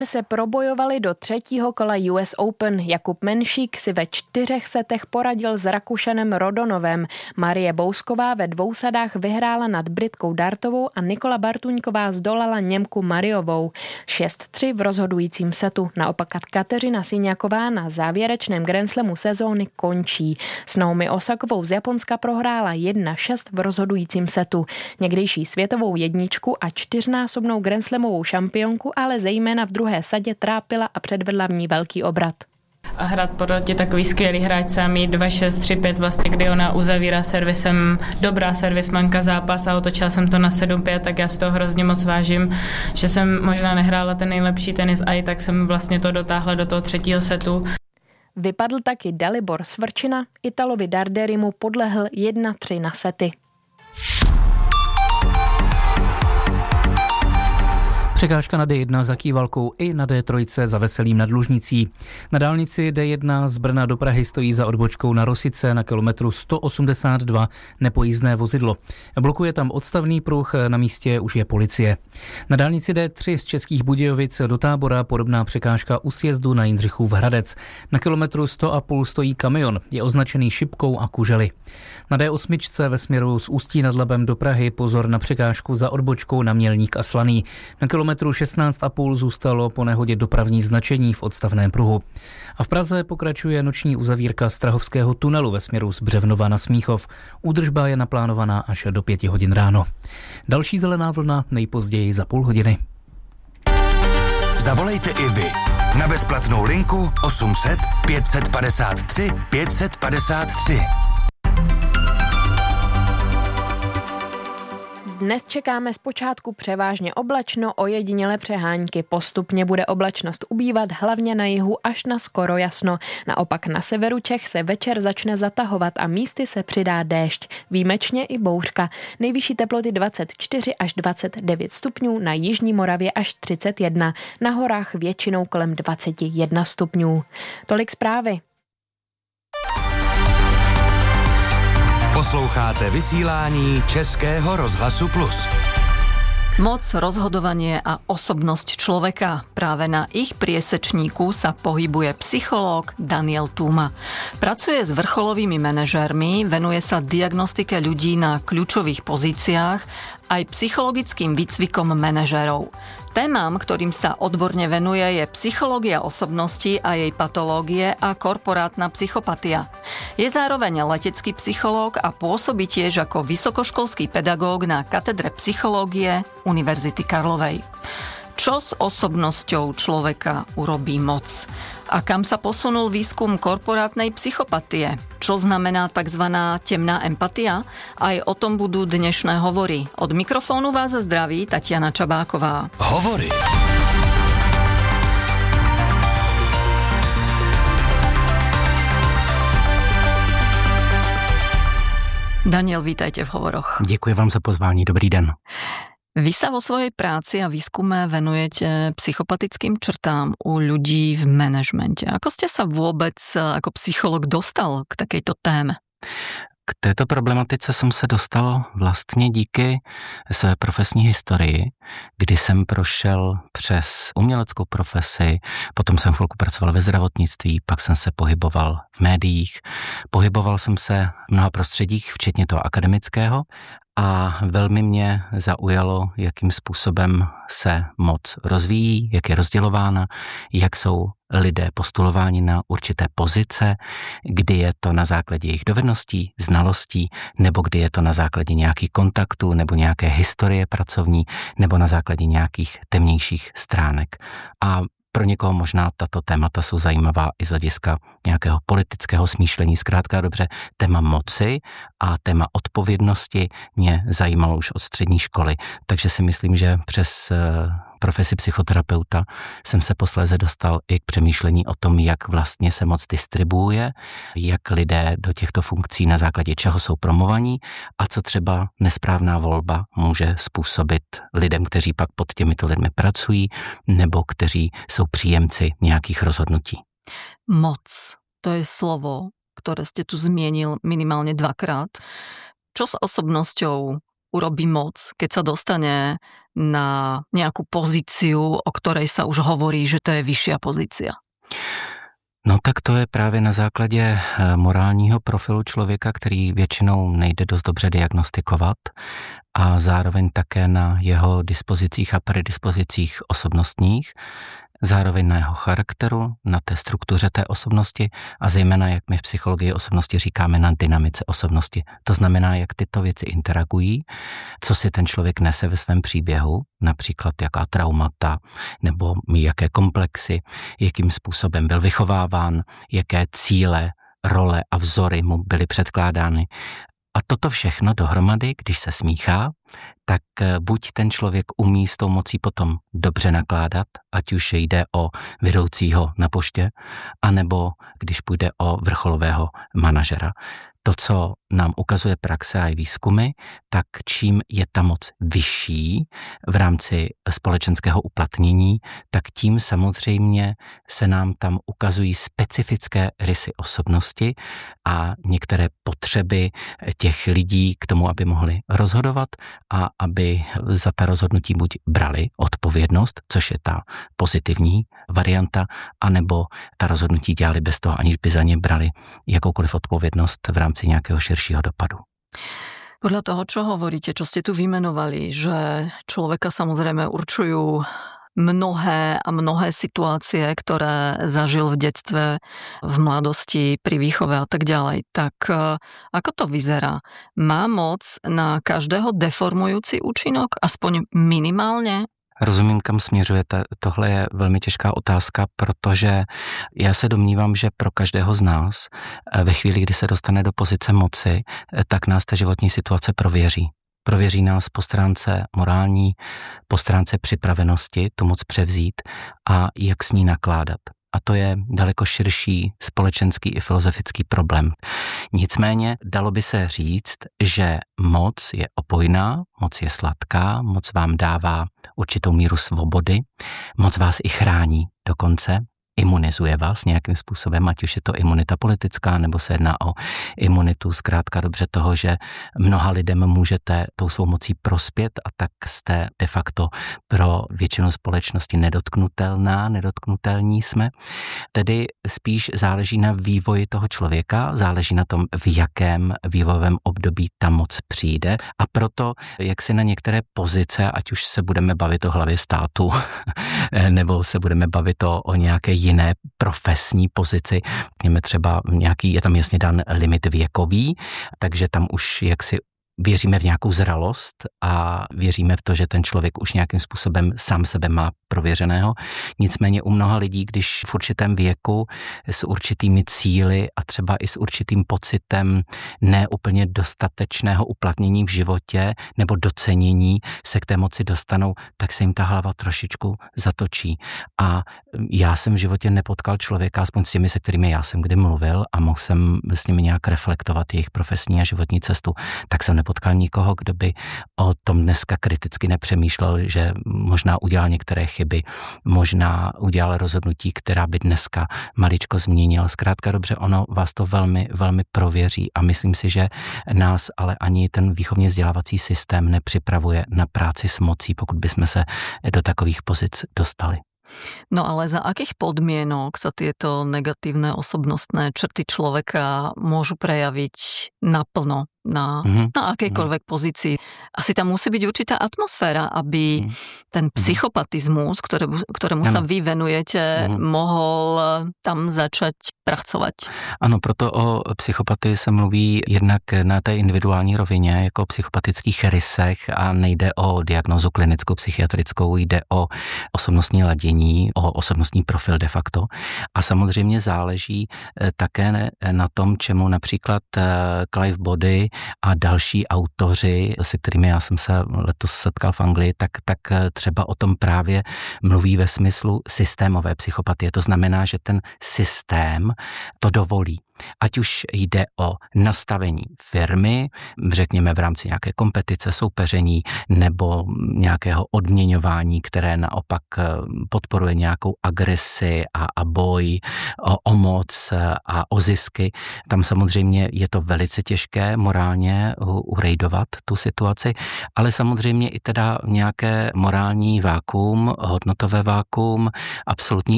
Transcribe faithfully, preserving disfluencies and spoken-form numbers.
se probojovali do třetího kola U S Open. Jakub Menšík si ve čtyřech setech poradil s Rakušanem Rodonovem. Marie Bousková ve dvou sadách vyhrála nad Britkou Dartovou a Nikola Bartuňková zdolala Němku Mariovou. šest tři v rozhodujícím setu. Naopak Kateřina Siňaková na závěrečném Grand Slamu sezóny končí. S Naomi Osakovou z Japonska prohrála jedna šest v rozhodujícím setu. Někdejší světovou jedničku a čtyřnásobnou Grand Slamovou šampionku ale zejména v druhé sadě trápila a předvedla v ní velký obrat. A hrát proti takový skvělý hráčce a mít dva šest tři pět vlastně, kdy ona uzavírá servisem, dobrá servismanka zápas a otočila jsem to na sedm pět, tak já z toho hrozně moc vážím, že jsem možná nehrála ten nejlepší tenis a i tak jsem vlastně to dotáhla do toho třetího setu. Vypadl taky Dalibor Svrčina, Italovi Darderimu podlehl jedna tři na sety. Překážka na D jedna za Kývalkou i na D tři za Veselým nad Lužnicí. Na dálnici D jedna z Brna do Prahy stojí za odbočkou na Rosice na kilometru sto osmdesát dva nepojízdné vozidlo. Blokuje tam odstavný pruh, na místě už je policie. Na dálnici D tři z Českých Budějovic do Tábora podobná překážka u sjezdu na Jindřichův Hradec. Na kilometru sto a půl stojí kamion, je označený šipkou a kužely. Na D osm ve směru z Ústí nad Labem do Prahy pozor na překážku za odbočkou na Mělník a Slaný. Na kilometru šestnáct a půl zůstalo po nehodě dopravní značení v odstavném pruhu. A v Praze pokračuje noční uzavírka Strahovského tunelu ve směru z Břevnova na Smíchov. Údržba je naplánovaná až do pěti hodin ráno. Další zelená vlna nejpozději za půl hodiny. Zavolejte i vy na bezplatnou linku osm set pět set padesát tři pět set padesát tři. Dnes čekáme zpočátku převážně oblačno, ojediněle přehánky. Postupně bude oblačnost ubývat, hlavně na jihu až na skoro jasno. Naopak na severu Čech se večer začne zatahovat a místy se přidá déšť. Výjimečně i bouřka. Nejvyšší teploty dvacet čtyři až dvacet devět stupňů, na jižní Moravě až třicet jedna. Na horách většinou kolem dvacet jedna stupňů. Tolik zprávy. Posloucháte vysílání Českého rozhlasu Plus. Moc, rozhodovanie a osobnosť človeka. Práve na ich priesečníku sa pohybuje psychológ Daniel Túma. Pracuje s vrcholovými manažérmi, venuje sa diagnostike ľudí na kľúčových pozíciách aj psychologickým výcvikom manažérov. Témam, ktorým sa odborne venuje, je psychológia osobnosti a jej patológie a korporátna psychopatia. Je zároveň letecký psychológ a pôsobí tiež ako vysokoškolský pedagóg na katedre psychológie Univerzity Karlovej. Čo s osobnosťou človeka urobí moc? A kam sa posunul výskum korporátnej psychopatie? Čo znamená tzv. Temná empatia? Aj o tom budú dnešné hovory. Od mikrofónu vás zdraví Tatiana Čabáková. Hovory. Daniel, vítajte v hovoroch. Děkuji vám za pozvání, dobrý den. Vy sa vo svojej práci a výskume venujete psychopatickým črtám u ľudí v manažmente. Ako ste sa vôbec ako psycholog dostal k takejto téme? K této problematice jsem se dostal vlastně díky své profesní historii, kdy jsem prošel přes uměleckou profesi, potom jsem chvilku pracoval ve zdravotnictví, pak jsem se pohyboval v médiích, pohyboval jsem se v mnoha prostředích, včetně toho akademického, a velmi mě zaujalo, jakým způsobem se moc rozvíjí, jak je rozdělována, jak jsou lidé postulováni na určité pozice, kdy je to na základě jejich dovedností, znalostí, nebo kdy je to na základě nějakých kontaktů, nebo nějaké historie pracovní, nebo na základě nějakých temnějších stránek. A pro někoho možná tato témata jsou zajímavá i z hlediska nějakého politického smýšlení. Zkrátka dobře, téma moci a téma odpovědnosti mě zajímalo už od střední školy. Takže si myslím, že přes profesi psychoterapeuta jsem se posléze dostal i k přemýšlení o tom, jak vlastně se moc distribuuje, jak lidé do těchto funkcí na základě čeho jsou promovaní a co třeba nesprávná volba může způsobit lidem, kteří pak pod těmito lidmi pracují nebo kteří jsou příjemci nějakých rozhodnutí. Moc, to je slovo, ktoré ste tu zmienil minimálne dvakrát. Čo s osobnosťou urobí moc, keď sa dostane na nejakú pozíciu, o ktorej sa už hovorí, že to je vyššia pozícia? No tak to je právě na základě morálního profilu člověka, který většinou nejde dost dobře diagnostikovat a zároveň také na jeho dispozicích a predispozicích osobnostních, zároveň na jeho charakteru, na té struktuře té osobnosti a zejména, jak my v psychologii osobnosti říkáme, na dynamice osobnosti. To znamená, jak tyto věci interagují, co si ten člověk nese ve svém příběhu, například jaká traumata nebo jaké komplexy, jakým způsobem byl vychováván, jaké cíle, role a vzory mu byly předkládány. A toto všechno dohromady, když se smíchá, tak buď ten člověk umí s tou mocí potom dobře nakládat, ať už jde o vedoucího na poště, anebo když půjde o vrcholového manažera. To, co nám ukazuje praxe a i výzkumy, tak čím je ta moc vyšší v rámci společenského uplatnění, tak tím samozřejmě se nám tam ukazují specifické rysy osobnosti a některé potřeby těch lidí k tomu, aby mohli rozhodovat a aby za ta rozhodnutí buď brali odpovědnost, což je ta pozitivní varianta, anebo ta rozhodnutí dělali bez toho, aniž by za ně brali jakoukoliv odpovědnost v rámci nějakého širšího dopadu. Podľa toho, čo hovoríte, čo ste tu vymenovali, že človeka samozrejme určujú mnohé a mnohé situácie, ktoré zažil v detstve, v mladosti, pri výchove a tak ďalej. Tak ako to vyzerá? Má moc na každého deformujúci účinok? Aspoň minimálne? Rozumím, kam směřujete. Tohle je velmi těžká otázka, protože já se domnívám, že pro každého z nás ve chvíli, kdy se dostane do pozice moci, tak nás ta životní situace prověří. Prověří nás po stránce morální, po stránce připravenosti tu moc převzít a jak s ní nakládat. A to je daleko širší společenský i filozofický problém. Nicméně dalo by se říct, že moc je opojná, moc je sladká, moc vám dává určitou míru svobody, moc vás i chrání dokonce, imunizuje vás nějakým způsobem, ať už je to imunita politická, nebo se jedná o imunitu zkrátka dobře toho, že mnoha lidem můžete tou svou mocí prospět a tak jste de facto pro většinu společnosti nedotknutelná, nedotknutelní jsme. Tedy spíš záleží na vývoji toho člověka, záleží na tom, v jakém vývojovém období ta moc přijde a proto, jak si na některé pozice, ať už se budeme bavit o hlavě státu, nebo se budeme bavit o, o nějaké jiné profesní pozici, měme třeba nějaký, je tam jasně dán limit věkový, takže tam už jaksi věříme v nějakou zralost a věříme v to, že ten člověk už nějakým způsobem sám sebe má prověřeného. Nicméně u mnoha lidí, když v určitém věku s určitými cíli a třeba i s určitým pocitem neúplně dostatečného uplatnění v životě nebo docenění se k té moci dostanou, tak se jim ta hlava trošičku zatočí. A já jsem v životě nepotkal člověka, aspoň s těmi, se kterými já jsem kdy mluvil a mohl jsem s nimi nějak reflektovat jejich profesní a životní cestu, tak jsem nepotkal nikoho, kdo by o tom dneska kriticky nepřemýšlel, že možná udělal některé chyby, možná udělal rozhodnutí, která by dneska maličko změnil. Zkrátka dobře, ono vás to velmi, velmi prověří a myslím si, že nás ale ani ten výchovně vzdělávací systém nepřipravuje na práci s mocí, pokud bychom se do takových pozic dostali. No ale za akých podmienok sa tieto negatívne osobnostné črty človeka môžu prejaviť naplno na, mm-hmm. na akejkoľvek mm-hmm. pozícii? Asi tam musí byť určitá atmosféra, aby mm-hmm. ten psychopatizmus, ktorému, ktorému mm-hmm. sa vy venujete, mm-hmm. mohol tam začať pracovať. Ano, proto o psychopatii se mluví jednak na té individuální rovině, jako o psychopatických rysech a nejde o diagnózu klinickou, psychiatrickou, jde o osobnostní ladění, o osobnostní profil de facto. A samozřejmě záleží také na tom, čemu například Clive Body a další autoři, se kterými já jsem se letos setkal v Anglii, tak, tak třeba o tom právě mluví ve smyslu systémové psychopatie. To znamená, že ten systém to dovolí. ať už jde o nastavení firmy, řekněme v rámci nějaké kompetice, soupeření nebo nějakého odměňování, které naopak podporuje nějakou agresi a, a boj o, o moc a o zisky. Tam samozřejmě je to velice těžké morálně urejdovat tu situaci, ale samozřejmě i teda nějaké morální vákuum, hodnotové vákuum, absolutní